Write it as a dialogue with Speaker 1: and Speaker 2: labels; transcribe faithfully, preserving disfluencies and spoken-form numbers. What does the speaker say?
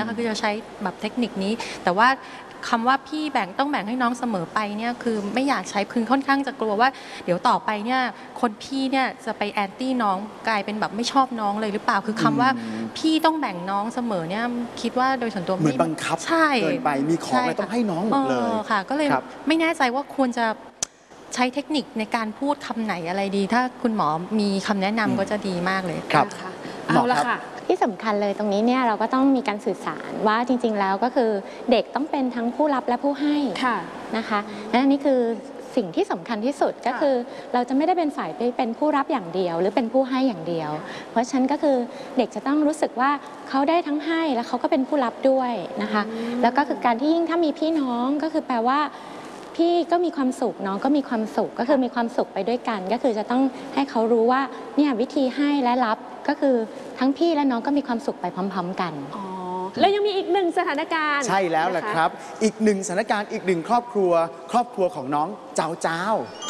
Speaker 1: งี้ยค่ะคือจะใช้แบบเทคนิคนี้แต่ว่าคำว่าพี่แบ่งต้องแบ่งให้น้องเสมอไปเนี่ยคือไม่อยากใช้คือค่อนข้างจะกลัวว่าเดี๋ยวต่อไปเนี่ยคนพี่เนี่ยจะไปแอนตี้น้องกลายเป็นแบบไม่ชอบน้องเลยหรือเปล่าคือคำว่าพี่ต้องแบ่งน้องเสมอเนี่ยคิดว่าโดยส่วนตัว
Speaker 2: เหมือนบังคับเกินไปมีของอะไรต้องให้น้องหมดเลย
Speaker 1: ค่ะก็เลยไม่แน่ใจว่าควรจะใช้เทคนิคในการพูดคำไหนอะไรดีถ้าคุณหมอมีคำแนะนำก็จะดีมากเลย
Speaker 2: ครับ
Speaker 3: เอาละค่ะ
Speaker 4: ที่สำคัญเลยตรงนี้เนี่ยเราก็ต้องมีการสื่อสารว่าจริงๆแล้วก็คือเด็กต้องเป็นทั้งผู้รับและผู้ให้นะคะและอันนี้คือสิ่งที่สำคัญที่สุดก็คือเราจะไม่ได้เป็นฝ่ายเป็นผู้รับอย่างเดียวหรือเป็นผู้ให้อย่างเดียวเพราะฉะนั้นก็คือเด็กจะต้องรู้สึกว่าเขาได้ทั้งให้แล้วเขาก็เป็นผู้รับด้วยนะคะแล้วก็คือการที่ยิ่งถ้ามีพี่น้องก็คือแปลว่าพี่ก็มีความสุขน้องก็มีความสุขก็คือมีความสุขไปด้วยกันก็คือจะต้องให้เขารู้ว่าเนี่ยวิธีให้และรับก็คือทั้งพี่และน้องก็มีความสุขไปพร้อมๆกัน
Speaker 3: อ๋อแล้วยังมีอีกหนึ่งสถานการณ์
Speaker 2: ใช่แล้วแหละครับอีกหนึ่งสถานการณ์อีกหนึ่งครอบครัวครอบครัวของน้องเจ้าเจ้า